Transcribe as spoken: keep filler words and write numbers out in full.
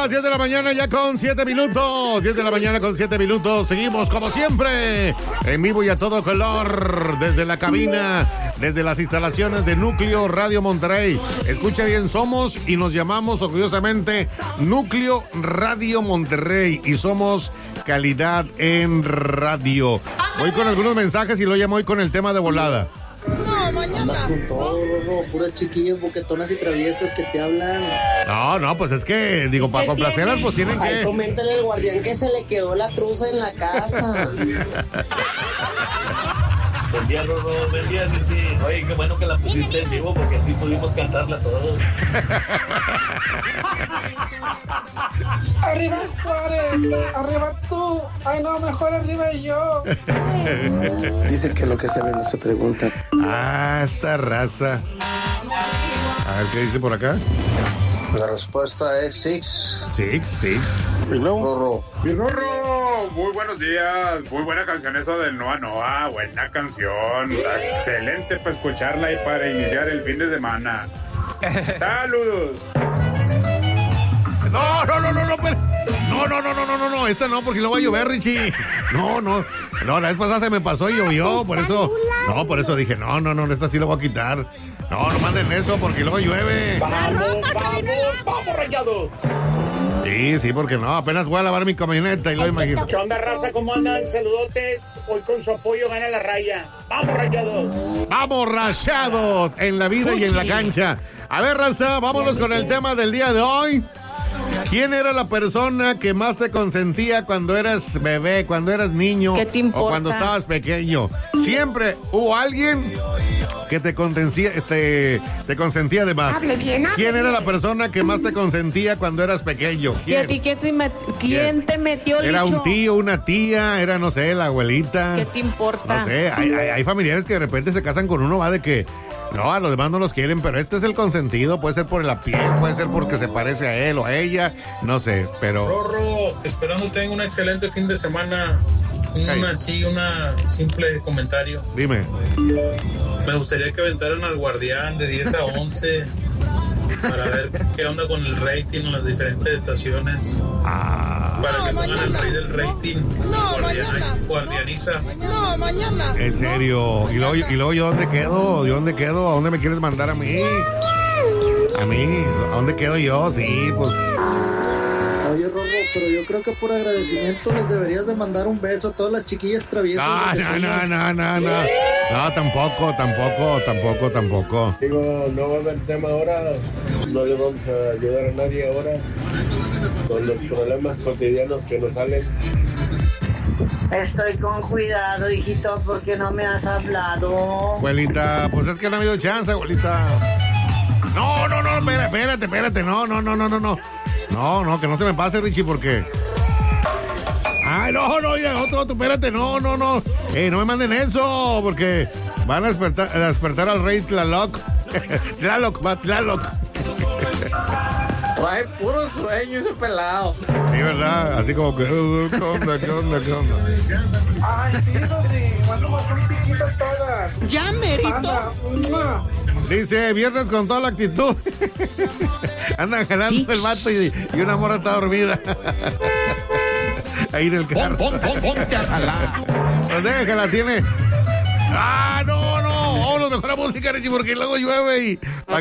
las diez de la mañana ya con siete minutos. diez de la mañana con siete minutos. Seguimos como siempre en vivo y a todo color desde la cabina, desde las instalaciones de Núcleo Radio Monterrey. Escucha bien, somos y nos llamamos orgullosamente Núcleo Radio Monterrey y somos calidad en radio. Voy con algunos mensajes y lo llamo hoy con el tema de volada. No, mañana. Andas con todo, Rorro, puras chiquillas boquetonas y traviesas que te hablan. No, no, pues es que, digo, para complacerlas, pues tienen que... Ay, coméntale al guardián que se le quedó la truza en la casa. Buen día, Rorro, buen día, Richie. Oye, qué bueno que la pusiste en vivo porque así pudimos cantarla todos. Arriba Juárez, arriba tú. Ay, no, mejor arriba yo. Dicen que lo que se ve no se pregunta. Ah, esta raza. A ver, ¿qué dice por acá? La respuesta es Six. Six, Six. Rorro. Rorro, muy buenos días. Muy buena canción esa del Noa Noa. Buena canción. Excelente para escucharla y para iniciar el fin de semana. Saludos. No, no, no, no, no, pero... No, no, no, no, no, no, no, esta no, porque lo va a llover, Richie. No, no, no, la vez pasada se me pasó y llovió, por eso, no, por eso dije, no, no, no, esta sí lo voy a quitar. No, no manden eso, porque luego llueve. ¡Vamos, vamos, vamos, Rayados! Sí, sí, porque no, apenas voy a lavar mi camioneta y lo imagino. ¿Qué onda, raza? ¿Cómo andan? Saludotes. Hoy con su apoyo gana la raya. ¡Vamos, Rayados! ¡Vamos, Rayados! En la vida y en la cancha. A ver, raza, vámonos con el tema del día de hoy. ¿Quién era la persona que más te consentía cuando eras bebé, cuando eras niño ¿Qué te importa? o cuando estabas pequeño? Siempre hubo alguien que te consentía, te, te consentía de más. Hable bien, hable ¿Quién era bien. la persona que más te consentía cuando eras pequeño? ¿Y a ¿Quién? ti quién te, met- quién ¿Quién? te metió el ¿Era bicho? un tío, una tía? ¿Era, no sé, la abuelita? ¿Qué te importa? No sé, hay, hay, hay familiares que de repente se casan con uno, va de que no, a los demás no los quieren, pero este es el consentido, puede ser por la piel, puede ser porque se parece a él o a ella, no sé, pero... Rorro, esperando tengan un excelente fin de semana. Una Hey. así, una simple comentario. Dime. Me gustaría que aventaran al guardián de diez a once para ver qué onda con el rating en las diferentes estaciones. Ah, Para No, que pongan mañana. el rey del rating. No, Guardian- mañana. Guardianiza. No, mañana. en serio. ¿Y luego, y luego yo dónde quedo? ¿Yo dónde quedo? ¿A dónde me quieres mandar a mí? A mí, ¿a dónde quedo yo? Sí, pues... Oye, Rorro, pero yo creo que por agradecimiento les deberías de mandar un beso a todas las chiquillas traviesas. No, no, no, no, no, no. No, tampoco, tampoco, tampoco, tampoco. Digo, no va a haber tema ahora, no le vamos a ayudar a nadie ahora. Son los problemas cotidianos que nos salen. Estoy con cuidado, hijito, porque no me has hablado. Abuelita, pues es que no ha habido chance, abuelita. No, no, no, espérate, espérate, espérate. No, no, no, no, no, no. No, no, que no se me pase, Richie, porque... Ay, no, no, ya, otro, otro, espérate, no, no, no. Eh, no me manden eso, porque van a despertar, a despertar al rey Tlaloc. Tlaloc, va, Tlaloc. Trae puro sueño ese pelado. Sí, ¿verdad? Así como que... uh, ¿Qué onda, qué onda, qué onda? Ay, sí, Rodri. Mándame un piquito a todas. Ya, merito. Anda, mua. Dice, viernes con toda la actitud. Andan jalando Sí. el vato y, y una morra está dormida. Ahí en el carro. Pon, pon, pon, ponte a jalar. Pues déjala, tiene. Ah, no, no. Vámonos mejor a música, Richie, porque luego llueve y...